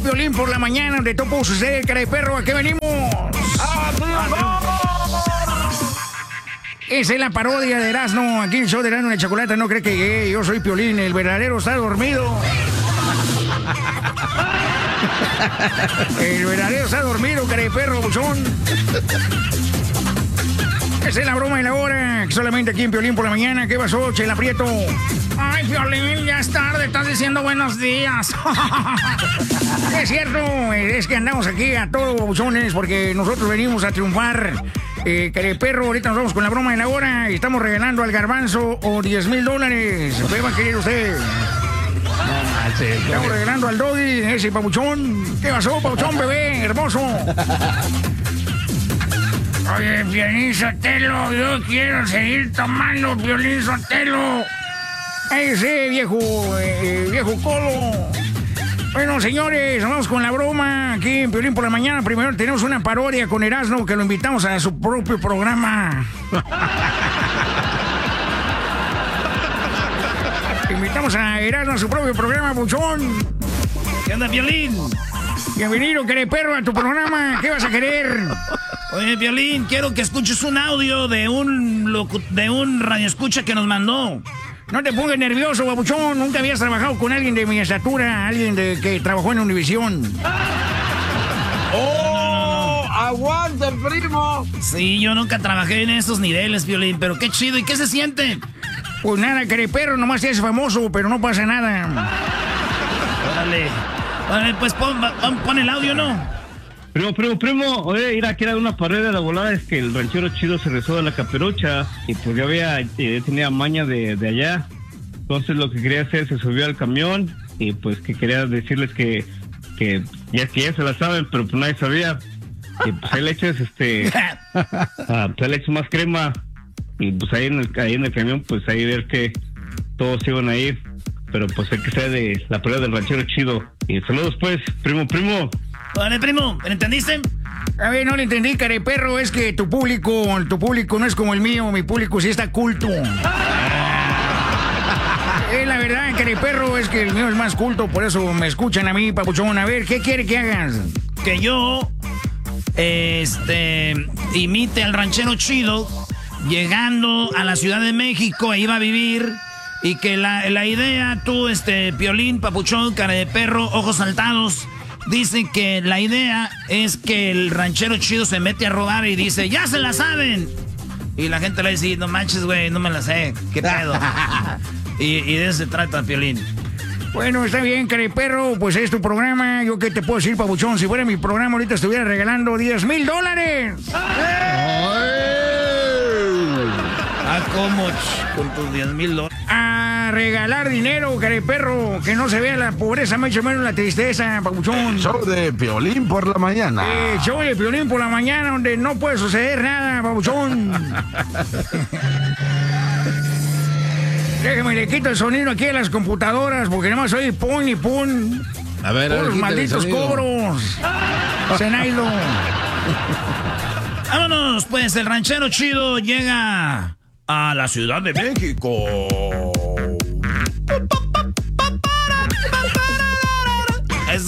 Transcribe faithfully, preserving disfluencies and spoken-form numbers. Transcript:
Piolín por la mañana, donde todo puede suceder, cara de perro. ¿A qué venimos? ¡A Esa es la parodia de Erasmo. Aquí en el show de Erasmo y la Chocolata. No cree que llegué. Yo soy Piolín. El verdadero está dormido. El verdadero está dormido, cara de perro, buchón. Esa es la broma de la hora. Solamente aquí en Piolín por la mañana. ¿Qué pasó, Chela Prieto? Ay, Piolín, ya es tarde. Estás diciendo buenos días. Es cierto. Es que andamos aquí a todos, buchones, porque nosotros venimos a triunfar. Eh, care perro, ahorita nos vamos con la broma de la hora y estamos regalando al garbanzo o diez mil dólares. ¿Qué va a querer usted? No manches. Estamos regalando al Doggy, ese papuchón. ¿Qué pasó, papuchón, bebé? Hermoso. Oye, Piolín Sotelo, yo quiero seguir tomando Piolín Sotelo. Ese viejo, eh, viejo colo. Bueno, señores, vamos con la broma aquí en Piolín por la mañana. Primero tenemos una parodia con Erasmo que lo invitamos a su propio programa. Invitamos a Erasmo a su propio programa, buchón. ¿Qué onda, Piolín? Bienvenido, queré perro, a tu programa. ¿Qué vas a querer? Oye, Piolín, quiero que escuches un audio de un locu de un radioescucha que nos mandó. No te pongas nervioso, babuchón. Nunca habías trabajado con alguien de mi estatura, alguien de que trabajó en Univisión. ¡Oh! ¡Aguanta, primo! Sí, yo nunca trabajé en esos niveles, Piolín, pero qué chido. ¿Y qué se siente? Pues nada, perro, nomás te haces famoso, pero no pasa nada. Órale. Órale, pues pon, pon, pon el audio, ¿no? Primo, primo, primo, oye, ir aquí era una pared de la volada, es que el ranchero chido se rezó de la caperucha y pues yo había, eh, tenía maña de, de allá, entonces lo que quería hacer, se subió al camión y pues que quería decirles que, que ya que ya se la saben, pero pues nadie sabía, y pues ahí le echas, este, ah, pues ahí le echas más crema y pues ahí en el, ahí en el camión, pues ahí ver que todos iban a ir, pero pues hay que ser de la pared del ranchero chido. Y saludos pues, primo, primo. Vale, primo, ¿me entendiste? A ver, no le entendí, care perro, es que tu público, tu público no es como el mío, mi público sí está culto. Es la verdad, care perro, es que el mío es más culto, por eso me escuchan a mí, papuchón. A ver, ¿qué quiere que hagas? Que yo, este, imite al ranchero chido, llegando a la Ciudad de México, e iba a vivir, y que la, la idea, tú, este, Piolín, papuchón, cara de perro, ojos saltados, dice que la idea es que el ranchero chido se mete a robar y dice, ¡ya se la saben! Y la gente le dice, no manches, güey, no me la sé, ¿qué pedo? y, y de eso se trata, Piolín. Bueno, está bien, care perro, pues es tu programa. Yo qué te puedo decir, papuchón, si fuera mi programa ahorita estuviera regalando diez mil dólares. Ah, ¿cómo? Con tus diez mil dólares. A regalar dinero, care perro, que no se vea la pobreza, mucho menos la tristeza, papuchón. El show de Piolín por la mañana. Eh, show de Piolín por la mañana, donde no puede suceder nada, papuchón. Déjame, le quito el sonido aquí a las computadoras, porque nada más soy pon y pon. A ver, a ver, los malditos cobros. Zenaido. Vámonos, pues el ranchero chido llega a la Ciudad de México.